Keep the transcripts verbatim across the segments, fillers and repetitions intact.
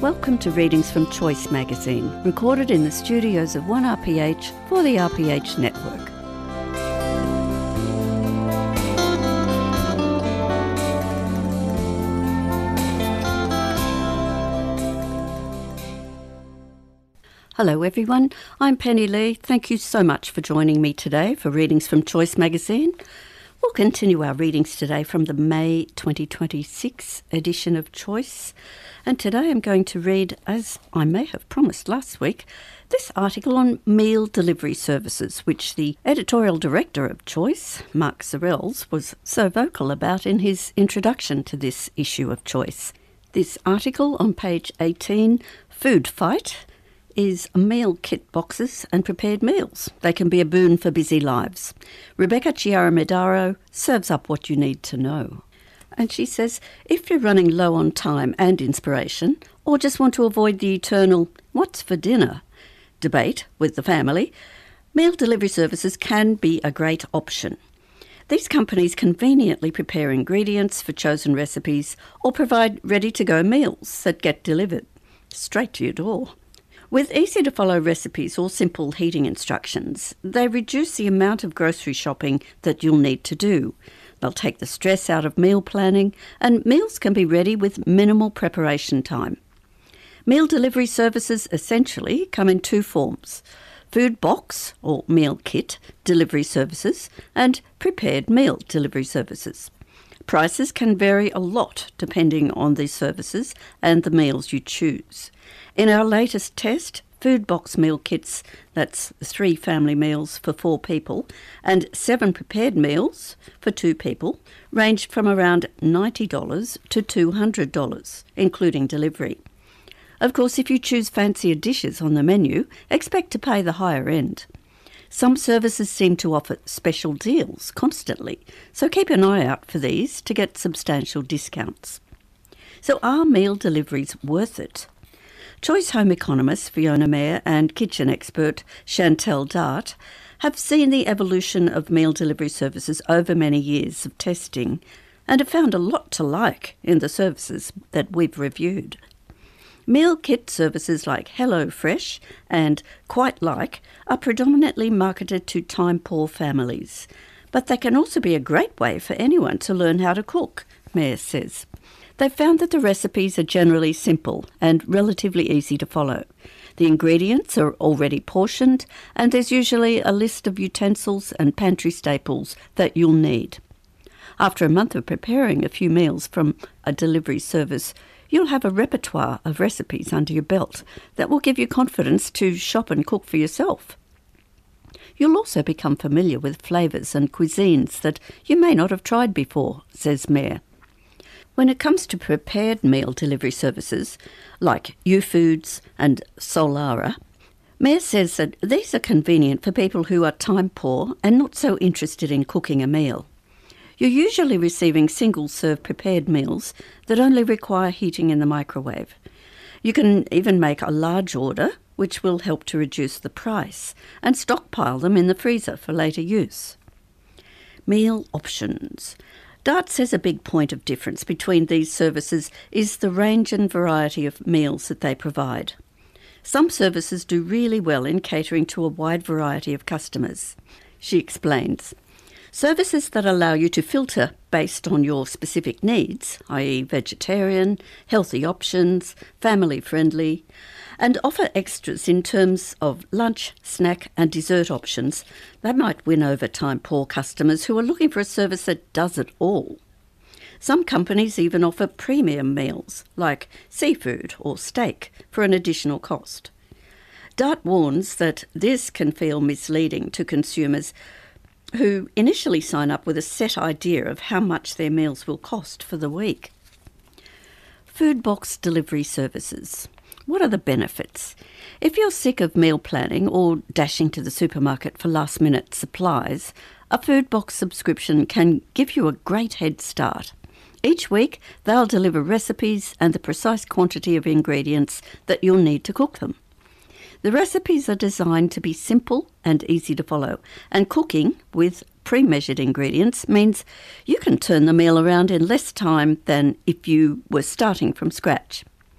Welcome to Readings from Choice magazine, recorded in the studios of one R P H for the R P H network. Hello everyone, I'm Penny Lee. Thank you so much for joining me today for Readings from Choice magazine. We'll continue our readings today from the May twenty twenty-six edition of Choice. And today I'm going to read, as I may have promised last week, this article on meal delivery services, which the editorial director of Choice, Mark Sorrells, was so vocal about in his introduction to this issue of Choice. This article on page eighteen, Food Fight, is meal kit boxes and prepared meals. They can be a boon for busy lives. Rebecca Chiara-Medaro serves up what you need to know. And she says, if you're running low on time and inspiration, or just want to avoid the eternal "what's for dinner" debate with the family, meal delivery services can be a great option. These companies conveniently prepare ingredients for chosen recipes or provide ready-to-go meals that get delivered straight to your door. With easy-to-follow recipes or simple heating instructions, they reduce the amount of grocery shopping that you'll need to do. They'll take the stress out of meal planning, and meals can be ready with minimal preparation time. Meal delivery services essentially come in two forms: food box or meal kit delivery services and prepared meal delivery services. Prices can vary a lot depending on these services and the meals you choose. In our latest test, food box meal kits, that's three family meals for four people, and seven prepared meals for two people, ranged from around ninety dollars to two hundred dollars, including delivery. Of course, if you choose fancier dishes on the menu, expect to pay the higher end. Some services seem to offer special deals constantly, so keep an eye out for these to get substantial discounts. So are meal deliveries worth it? Choice home economist Fiona Mayer and kitchen expert Chantel Dart have seen the evolution of meal delivery services over many years of testing and have found a lot to like in the services that we've reviewed. Meal kit services like HelloFresh and Quite Like are predominantly marketed to time-poor families, but they can also be a great way for anyone to learn how to cook, Mayer says. They've found that the recipes are generally simple and relatively easy to follow. The ingredients are already portioned, and there's usually a list of utensils and pantry staples that you'll need. After a month of preparing a few meals from a delivery service, you'll have a repertoire of recipes under your belt that will give you confidence to shop and cook for yourself. You'll also become familiar with flavours and cuisines that you may not have tried before, says Mayer. When it comes to prepared meal delivery services, like YouFoods and Solara, Mayer says that these are convenient for people who are time poor and not so interested in cooking a meal. You're usually receiving single-serve prepared meals that only require heating in the microwave. You can even make a large order, which will help to reduce the price, and stockpile them in the freezer for later use. Meal options. Dart says a big point of difference between these services is the range and variety of meals that they provide. Some services do really well in catering to a wide variety of customers. She explains, services that allow you to filter based on your specific needs, that is vegetarian, healthy options, family-friendly, and offer extras in terms of lunch, snack and dessert options, they might win over time-poor customers who are looking for a service that does it all. Some companies even offer premium meals, like seafood or steak, for an additional cost. Dart warns that this can feel misleading to consumers who initially sign up with a set idea of how much their meals will cost for the week. Food box delivery services. What are the benefits? If you're sick of meal planning or dashing to the supermarket for last-minute supplies, a food box subscription can give you a great head start. Each week, they'll deliver recipes and the precise quantity of ingredients that you'll need to cook them. The recipes are designed to be simple and easy to follow, and cooking with pre-measured ingredients means you can turn the meal around in less time than if you were starting from scratch.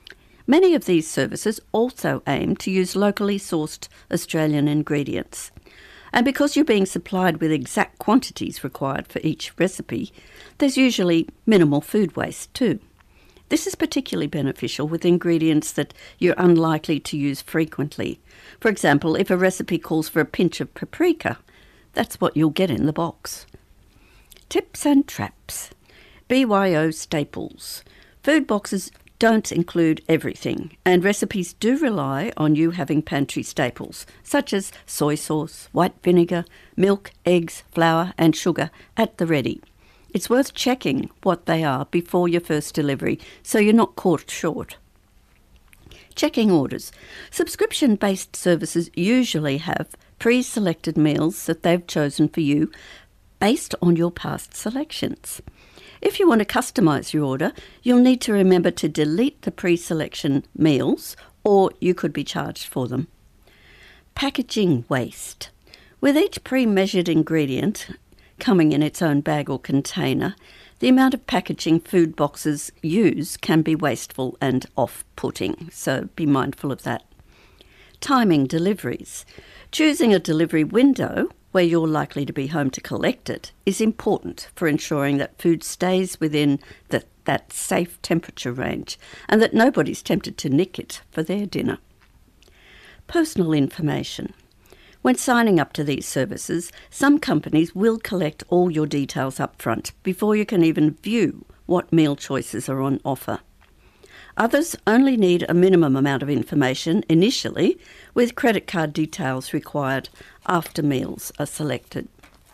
Many of these services also aim to use locally sourced Australian ingredients. And because you're being supplied with exact quantities required for each recipe, there's usually minimal food waste too. This is particularly beneficial with ingredients that you're unlikely to use frequently. For example, if a recipe calls for a pinch of paprika, that's what you'll get in the box. Tips and traps. B Y O staples. Food boxes don't include everything, and recipes do rely on you having pantry staples, such as soy sauce, white vinegar, milk, eggs, flour and sugar at the ready. It's worth checking what they are before your first delivery, so you're not caught short. Checking orders. Subscription-based services usually have pre-selected meals that they've chosen for you based on your past selections. If you want to customise your order, you'll need to remember to delete the pre-selection meals, or you could be charged for them. Packaging waste. With each pre-measured ingredient coming in its own bag or container, the amount of packaging food boxes use can be wasteful and off-putting, so be mindful of that. Timing deliveries. Choosing a delivery window where you're likely to be home to collect it is important for ensuring that food stays within the, that safe temperature range and that nobody's tempted to nick it for their dinner. Personal information. When signing up to these services, some companies will collect all your details up front before you can even view what meal choices are on offer. Others only need a minimum amount of information initially, with credit card details required after meals are selected.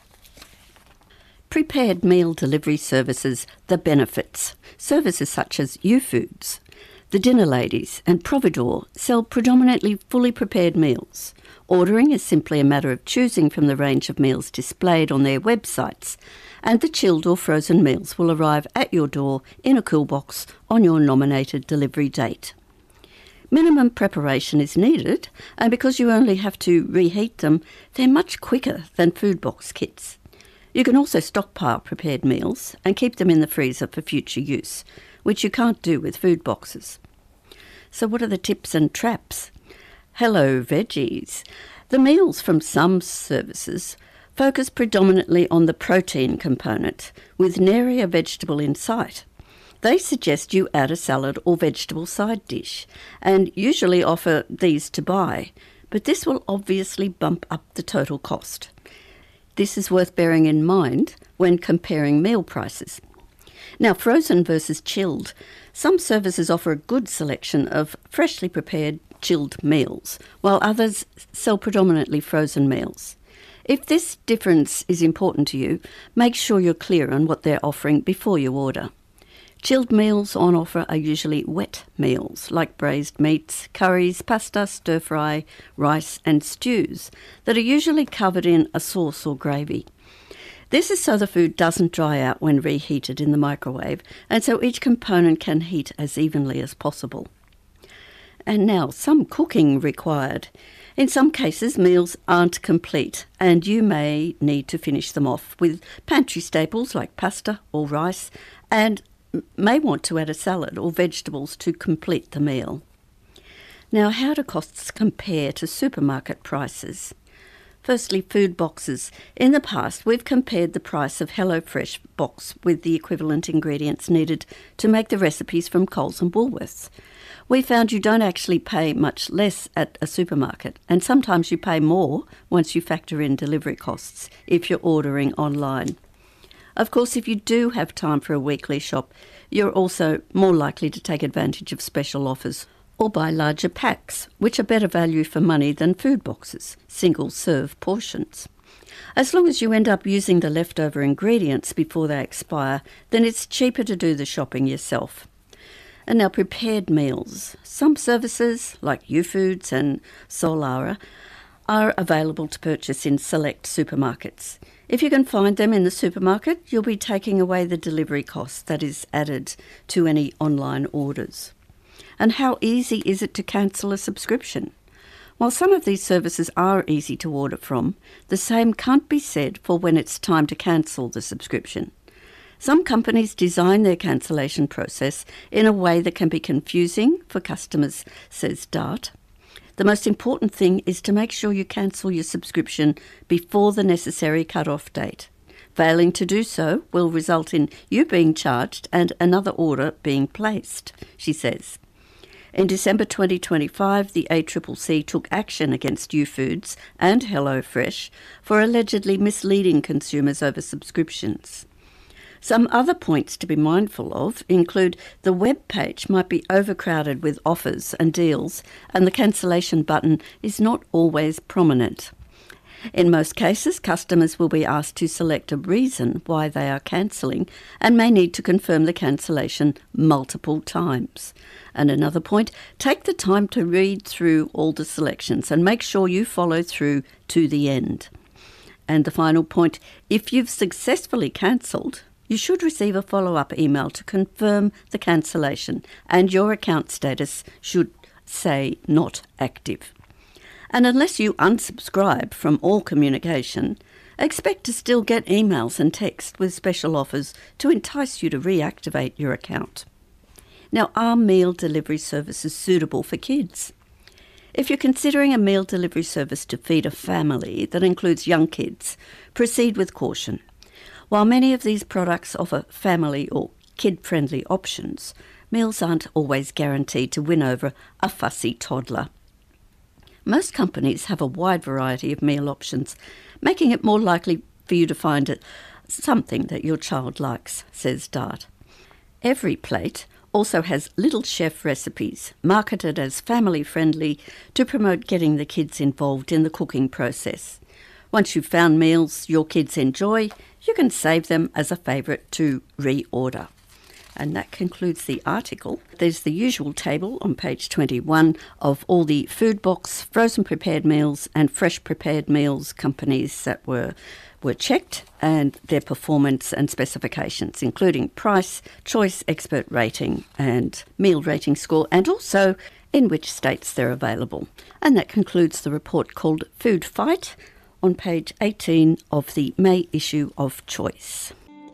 Prepared meal delivery services, the benefits. Services such as YouFoods, The Dinner Ladies and Providore sell predominantly fully prepared meals. Ordering is simply a matter of choosing from the range of meals displayed on their websites, and the chilled or frozen meals will arrive at your door in a cool box on your nominated delivery date. Minimum preparation is needed, and because you only have to reheat them, they're much quicker than food box kits. You can also stockpile prepared meals and keep them in the freezer for future use, which you can't do with food boxes. So what are the tips and traps? Hello Veggies. The meals from some services focus predominantly on the protein component, with nary a vegetable in sight. They suggest you add a salad or vegetable side dish, and usually offer these to buy, but this will obviously bump up the total cost. This is worth bearing in mind when comparing meal prices. Now, frozen versus chilled. Some services offer a good selection of freshly prepared chilled meals, while others sell predominantly frozen meals. If this difference is important to you, make sure you're clear on what they're offering before you order. Chilled meals on offer are usually wet meals, like braised meats, curries, pasta, stir-fry, rice and stews, that are usually covered in a sauce or gravy. This is so the food doesn't dry out when reheated in the microwave, and so each component can heat as evenly as possible. And now, some cooking required. In some cases, meals aren't complete, and you may need to finish them off with pantry staples like pasta or rice, and may want to add a salad or vegetables to complete the meal. Now, how do costs compare to supermarket prices? Firstly, food boxes. In the past, we've compared the price of HelloFresh box with the equivalent ingredients needed to make the recipes from Coles and Woolworths. We found you don't actually pay much less at a supermarket, and sometimes you pay more once you factor in delivery costs if you're ordering online. Of course, if you do have time for a weekly shop, you're also more likely to take advantage of special offers or buy larger packs, which are better value for money than food boxes, single-serve portions. As long as you end up using the leftover ingredients before they expire, then it's cheaper to do the shopping yourself. And now, prepared meals. Some services, like YouFoods and Solara, are available to purchase in select supermarkets. If you can find them in the supermarket, you'll be taking away the delivery cost that is added to any online orders. And how easy is it to cancel a subscription? While some of these services are easy to order from, the same can't be said for when it's time to cancel the subscription. Some companies design their cancellation process in a way that can be confusing for customers, says Dart. The most important thing is to make sure you cancel your subscription before the necessary cut-off date. Failing to do so will result in you being charged and another order being placed, she says. In December twenty twenty-five, the A C C C took action against YouFoods and HelloFresh for allegedly misleading consumers over subscriptions. Some other points to be mindful of include the web page might be overcrowded with offers and deals, and the cancellation button is not always prominent. In most cases, customers will be asked to select a reason why they are cancelling and may need to confirm the cancellation multiple times. And another point, take the time to read through all the selections and make sure you follow through to the end. And the final point, if you've successfully cancelled, you should receive a follow-up email to confirm the cancellation, and your account status should say not active. And unless you unsubscribe from all communication, expect to still get emails and text with special offers to entice you to reactivate your account. Now, are meal delivery services suitable for kids? If you're considering a meal delivery service to feed a family that includes young kids, proceed with caution. While many of these products offer family or kid-friendly options, meals aren't always guaranteed to win over a fussy toddler. Most companies have a wide variety of meal options, making it more likely for you to find something that your child likes, says Dart. Every Plate also has Little Chef recipes, marketed as family-friendly to promote getting the kids involved in the cooking process. Once you've found meals your kids enjoy, you can save them as a favourite to reorder. And that concludes the article. There's the usual table on page twenty-one of all the food box, frozen prepared meals and fresh prepared meals companies that were were checked, and their performance and specifications, including price, choice, expert rating and meal rating score, and also in which states they're available. And that concludes the report called Food Fight on page eighteen of the May issue of Choice.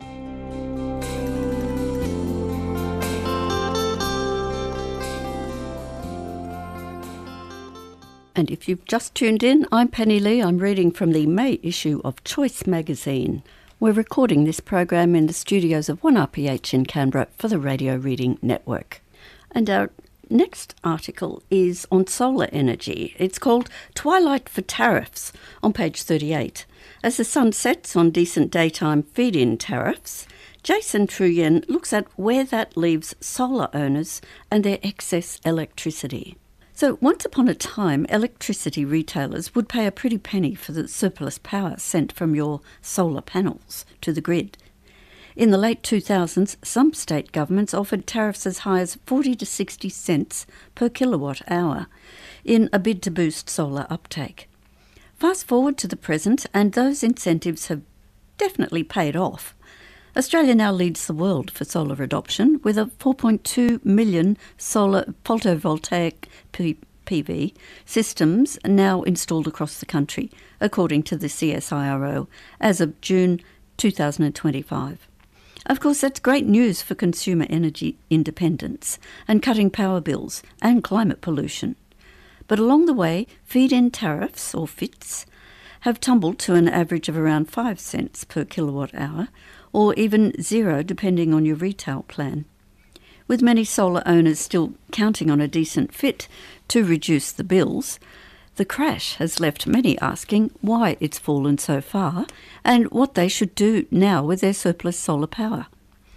And if you've just tuned in, I'm Penny Lee. I'm reading from the May issue of Choice magazine. We're recording this program in the studios of one R P H in Canberra for the Radio Reading Network. And our next article is on solar energy. It's called Twilight for Tariffs on page thirty-eight. As the sun sets on decent daytime feed-in tariffs, Jason Truyen looks at where that leaves solar owners and their excess electricity. So once upon a time, electricity retailers would pay a pretty penny for the surplus power sent from your solar panels to the grid. In the late two thousands, some state governments offered tariffs as high as forty to sixty cents per kilowatt hour in a bid to boost solar uptake. Fast forward to the present, and those incentives have definitely paid off. Australia now leads the world for solar adoption, with a four point two million solar photovoltaic P V systems now installed across the country, according to the C S I R O, as of June two thousand twenty-five. Of course, that's great news for consumer energy independence and cutting power bills and climate pollution. But along the way, feed-in tariffs, or F I Ts, have tumbled to an average of around five cents per kilowatt hour, or even zero depending on your retail plan. With many solar owners still counting on a decent fit to reduce the bills, the crash has left many asking why it's fallen so far and what they should do now with their surplus solar power.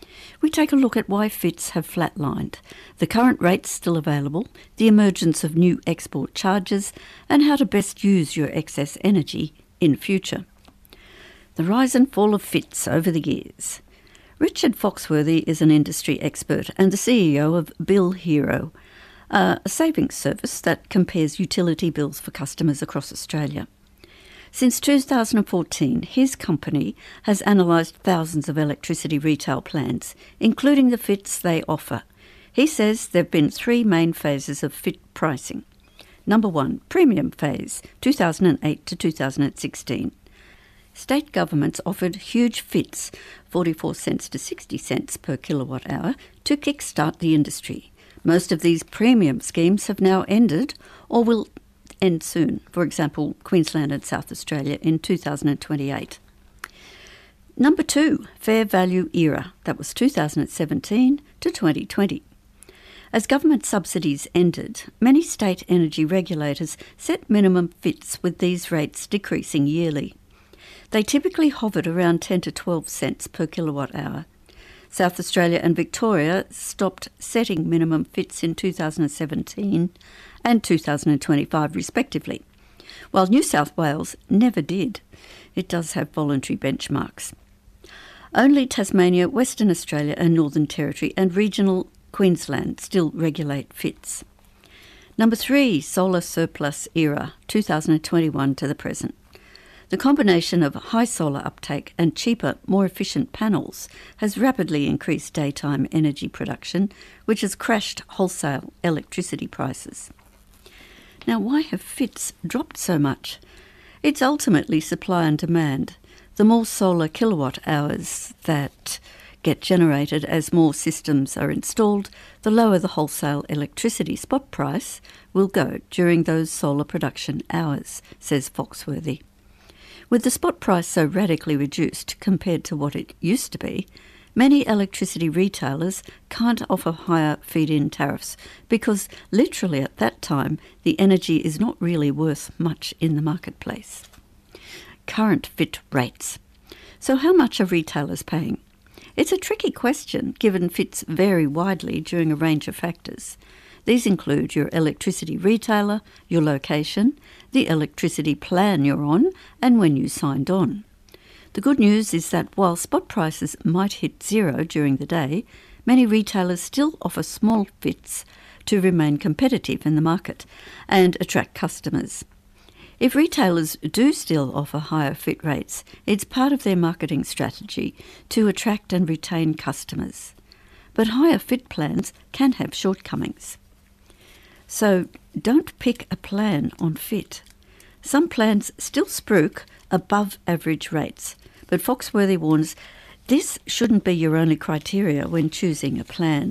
We take a look at why F I Ts have flatlined, the current rates still available, the emergence of new export charges, and how to best use your excess energy in future. The rise and fall of F I Ts over the years. Richard Foxworthy is an industry expert and the C E O of Bill Hero, a savings service that compares utility bills for customers across Australia. Since two thousand fourteen, his company has analysed thousands of electricity retail plans, including the F I Ts they offer. He says there have been three main phases of F I T pricing. Number one, premium phase, two thousand eight to two thousand sixteen. state governments offered huge fits, forty-four cents to sixty cents per kilowatt hour, to kickstart the industry. Most of these premium schemes have now ended or will end soon, for example, Queensland and South Australia in two thousand twenty-eight. Number two, Fair Value Era. That was two thousand seventeen to twenty twenty. As government subsidies ended, many state energy regulators set minimum fits with these rates decreasing yearly. They typically hovered around ten to twelve cents per kilowatt hour. South Australia and Victoria stopped setting minimum fits in two thousand seventeen and two thousand twenty-five respectively, while New South Wales never did. It does have voluntary benchmarks. Only Tasmania, Western Australia and Northern Territory and regional Queensland still regulate fits. Number three, Solar Surplus Era, two thousand twenty-one to the present. The combination of high solar uptake and cheaper, more efficient panels has rapidly increased daytime energy production, which has crashed wholesale electricity prices. Now, why have fits dropped so much? It's ultimately supply and demand. The more solar kilowatt hours that get generated as more systems are installed, the lower the wholesale electricity spot price will go during those solar production hours, says Foxworthy. With the spot price so radically reduced compared to what it used to be, many electricity retailers can't offer higher feed-in tariffs because literally at that time the energy is not really worth much in the marketplace. Current fit rates. So how much are retailers paying? It's a tricky question given fits vary widely during a range of factors. These include your electricity retailer, your location, the electricity plan you're on, and when you signed on. The good news is that while spot prices might hit zero during the day, many retailers still offer small fits to remain competitive in the market and attract customers. If retailers do still offer higher fit rates, it's part of their marketing strategy to attract and retain customers. But higher fit plans can have shortcomings. So don't pick a plan on fit. Some plans still spruik above average rates, but Foxworthy warns this shouldn't be your only criteria when choosing a plan.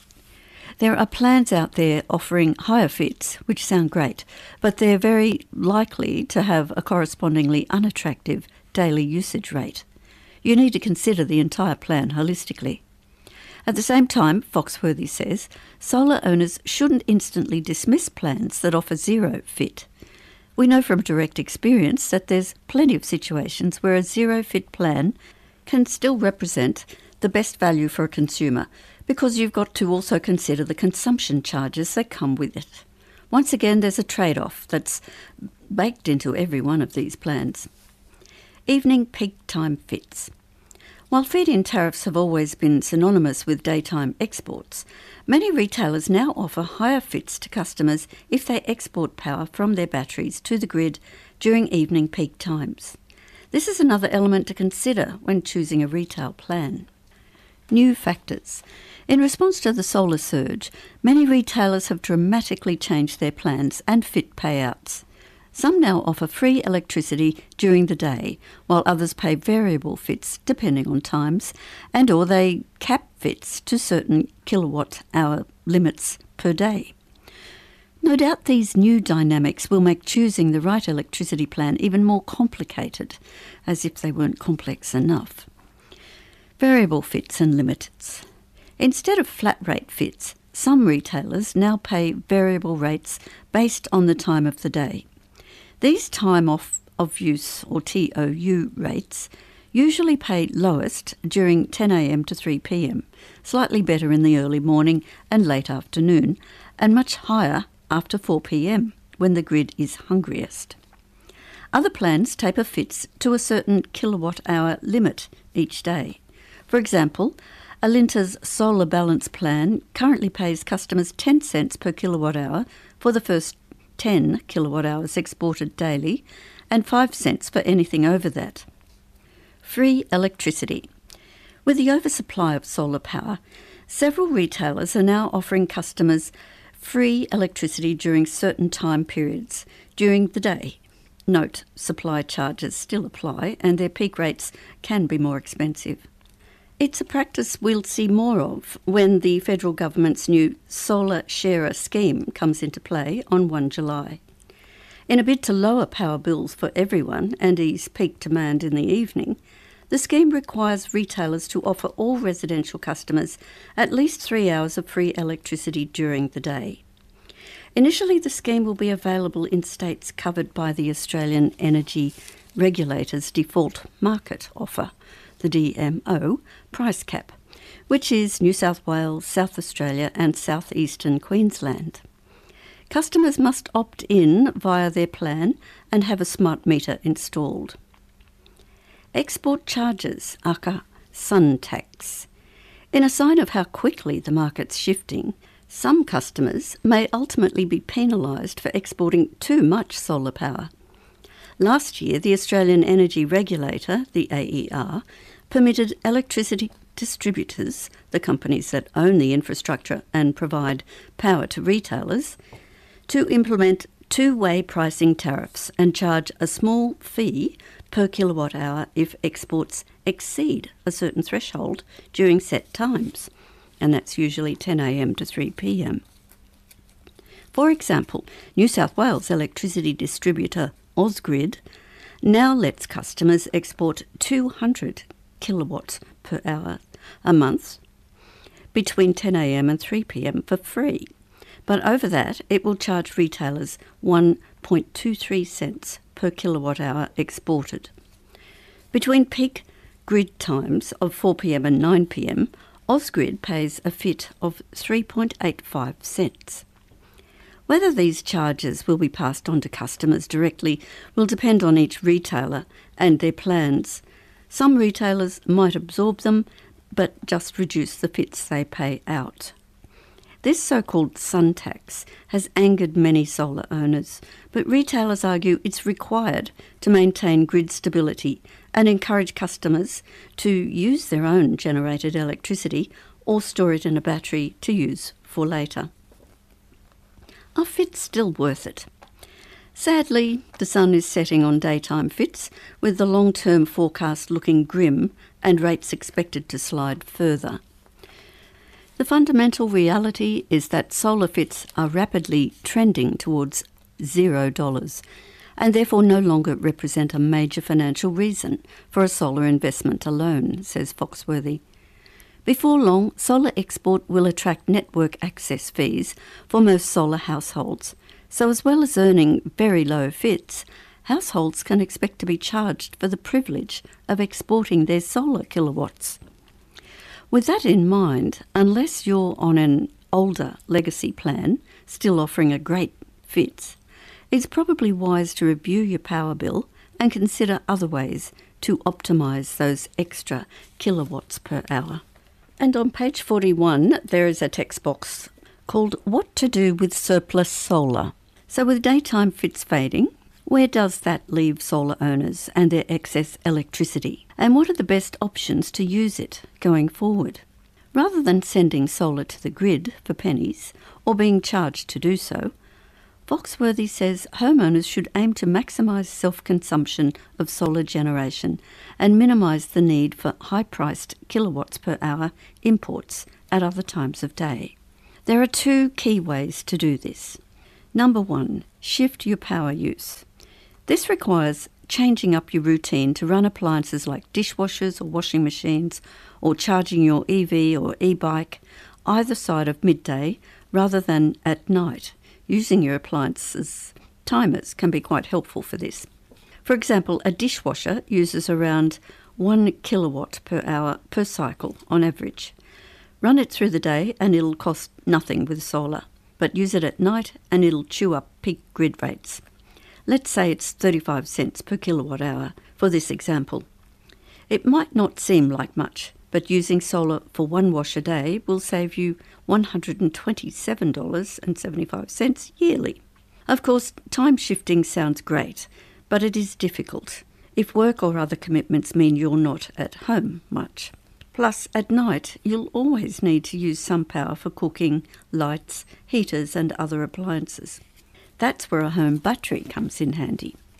There are plans out there offering higher fits, which sound great, but they're very likely to have a correspondingly unattractive daily usage rate. You need to consider the entire plan holistically. At the same time, Foxworthy says, solar owners shouldn't instantly dismiss plans that offer zero fit. We know from direct experience that there's plenty of situations where a zero fit plan can still represent the best value for a consumer, because you've got to also consider the consumption charges that come with it. Once again, there's a trade-off that's baked into every one of these plans. Evening peak time fits. While feed-in tariffs have always been synonymous with daytime exports, many retailers now offer higher fits to customers if they export power from their batteries to the grid during evening peak times. This is another element to consider when choosing a retail plan. New factors. In response to the solar surge, many retailers have dramatically changed their plans and fit payouts. Some now offer free electricity during the day, while others pay variable fits depending on times, and or they cap fits to certain kilowatt-hour limits per day. No doubt these new dynamics will make choosing the right electricity plan even more complicated, as if they weren't complex enough. Variable fits and limits. Instead of flat-rate fits, some retailers now pay variable rates based on the time of the day. These time off of use, or T O U rates, usually pay lowest during ten a m to three p m, slightly better in the early morning and late afternoon, and much higher after four p m, when the grid is hungriest. Other plans taper fits to a certain kilowatt-hour limit each day. For example, Alinta's Solar Balance plan currently pays customers ten cents per kilowatt-hour for the first ten kilowatt-hours exported daily and five cents for anything over that. Free electricity. With the oversupply of solar power, several retailers are now offering customers free electricity during certain time periods during the day. Note, supply charges still apply and their peak rates can be more expensive. It's a practice we'll see more of when the federal government's new Solar Sharer scheme comes into play on the first of July. In a bid to lower power bills for everyone and ease peak demand in the evening, the scheme requires retailers to offer all residential customers at least three hours of free electricity during the day. Initially, the scheme will be available in states covered by the Australian Energy Regulator's default market offer, the D M O, price cap, which is New South Wales, South Australia and southeastern Queensland. Customers must opt in via their plan and have a smart meter installed. Export charges, aka sun tax. In a sign of how quickly the market's shifting, some customers may ultimately be penalised for exporting too much solar power. Last year, the Australian Energy Regulator, the A E R, permitted electricity distributors, the companies that own the infrastructure and provide power to retailers, to implement two-way pricing tariffs and charge a small fee per kilowatt hour if exports exceed a certain threshold during set times, and that's usually ten a m to three p m. For example, New South Wales electricity distributor Ausgrid now lets customers export two hundred kilowatts per hour a month between ten a m and three p m for free. But over that, it will charge retailers one point two three cents per kilowatt hour exported. Between peak grid times of four p m and nine p m, Ausgrid pays a F I T of three point eight five cents. Whether these charges will be passed on to customers directly will depend on each retailer and their plans. Some retailers might absorb them, but just reduce the F I Ts they pay out. This so-called sun tax has angered many solar owners, but retailers argue it's required to maintain grid stability and encourage customers to use their own generated electricity or store it in a battery to use for later. Are F I Ts still worth it? Sadly, the sun is setting on daytime F I Ts, with the long-term forecast looking grim and rates expected to slide further. The fundamental reality is that solar F I Ts are rapidly trending towards zero dollars and therefore no longer represent a major financial reason for a solar investment alone, says Foxworthy. Before long, solar export will attract network access fees for most solar households. So as well as earning very low F I Ts, households can expect to be charged for the privilege of exporting their solar kilowatts. With that in mind, unless you're on an older legacy plan, still offering a great F I Ts, it's probably wise to review your power bill and consider other ways to optimise those extra kilowatts per hour. And on page forty-one, there is a text box called What to Do with Surplus Solar. So with daytime F I Ts fading, where does that leave solar owners and their excess electricity? And what are the best options to use it going forward? Rather than sending solar to the grid for pennies or being charged to do so, Foxworthy says homeowners should aim to maximise self-consumption of solar generation and minimise the need for high-priced kilowatts per hour imports at other times of day. There are two key ways to do this. Number one, shift your power use. This requires changing up your routine to run appliances like dishwashers or washing machines, or charging your E V or e-bike either side of midday rather than at night. Using your appliances timers can be quite helpful for this. For example, a dishwasher uses around one kilowatt per hour per cycle on average. Run it through the day and it'll cost nothing with solar, but use it at night and it'll chew up peak grid rates. Let's say it's thirty-five cents per kilowatt hour for this example. It might not seem like much, but using solar for one wash a day will save you one hundred twenty-seven dollars and seventy-five cents yearly. Of course, time shifting sounds great, but it is difficult if work or other commitments mean you're not at home much. Plus, at night, you'll always need to use some power for cooking, lights, heaters and other appliances. That's where a home battery comes in handy.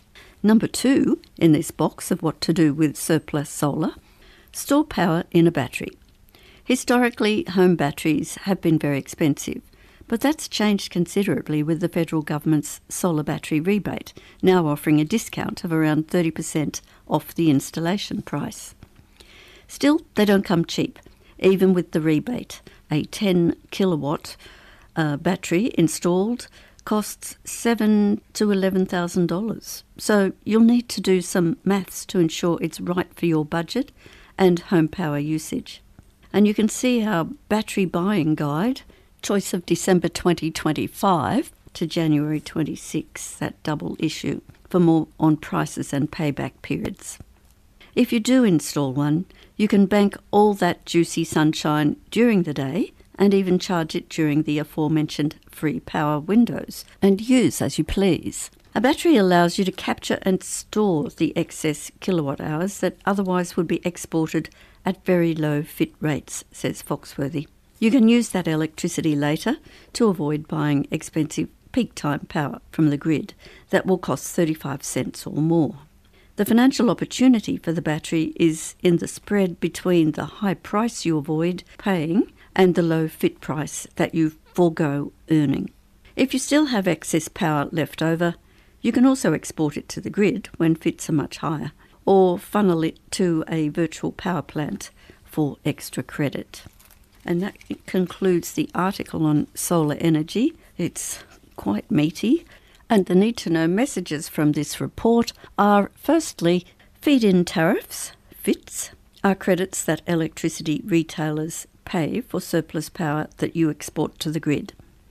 Number two in this box of what to do with surplus solar: store power in a battery. Historically, home batteries have been very expensive, but that's changed considerably with the federal government's solar battery rebate, now offering a discount of around thirty percent off the installation price. Still, they don't come cheap, even with the rebate. A ten kilowatt uh, battery installed costs seven thousand to eleven thousand dollars. So you'll need to do some maths to ensure it's right for your budget and home power usage. And you can see our battery buying guide, choice of December twenty twenty-five to January twenty-sixth, that double issue, for more on prices and payback periods. If you do install one, you can bank all that juicy sunshine during the day and even charge it during the aforementioned free power windows and use as you please. A battery allows you to capture and store the excess kilowatt hours that otherwise would be exported at very low fit rates, says Foxworthy. You can use that electricity later to avoid buying expensive peak time power from the grid that will cost thirty-five cents or more. The financial opportunity for the battery is in the spread between the high price you avoid paying and the low fit price that you forego earning. If you still have excess power left over, you can also export it to the grid when fits are much higher, or funnel it to a virtual power plant for extra credit. And that concludes the article on solar energy. It's quite meaty. And the need-to-know messages from this report are, firstly, feed-in tariffs, F I Ts, are credits that electricity retailers pay for surplus power that you export to the grid.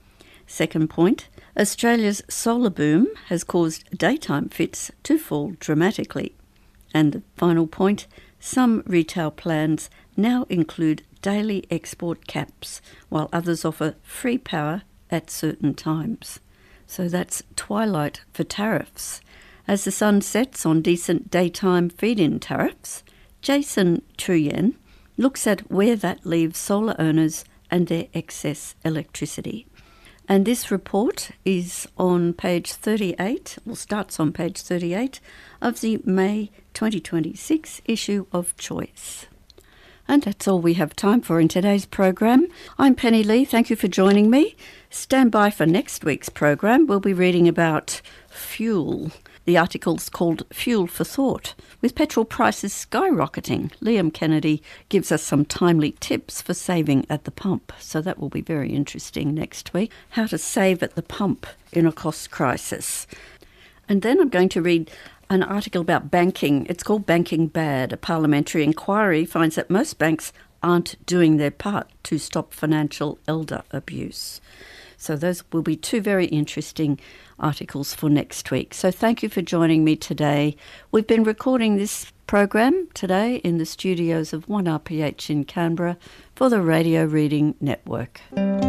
Second point, Australia's solar boom has caused daytime F I Ts to fall dramatically. And the final point, some retail plans now include daily export caps, while others offer free power at certain times. So that's twilight for tariffs. As the sun sets on decent daytime feed-in tariffs, Jason Truyen looks at where that leaves solar owners and their excess electricity. And this report is on page thirty-eight, or starts on page thirty-eight, of the May twenty twenty-six issue of Choice. And that's all we have time for in today's program. I'm Penny Lee. Thank you for joining me. Stand by for next week's program. We'll be reading about fuel. The article's called Fuel for Thought. With petrol prices skyrocketing, Liam Kennedy gives us some timely tips for saving at the pump. So that will be very interesting next week. How to save at the pump in a cost crisis. And then I'm going to read an article about banking. It's called Banking Bad. A parliamentary inquiry finds that most banks aren't doing their part to stop financial elder abuse. So those will be two very interesting articles for next week. So thank you for joining me today. We've been recording this program today in the studios of one R P H in Canberra for the Radio Reading Network.